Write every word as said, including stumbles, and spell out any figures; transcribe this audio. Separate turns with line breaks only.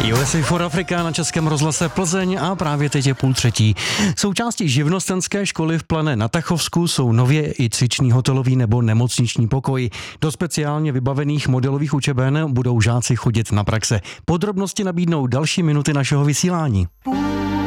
U S A for Africa na Českém rozhlase Plzeň a právě teď je půl třetí. Součástí živnostenské školy v Plané na Tachovsku jsou nově i cvičný hotelový nebo nemocniční pokoj. Do speciálně vybavených modelových učeben budou žáci chodit na praxe. Podrobnosti nabídnou další minuty našeho vysílání.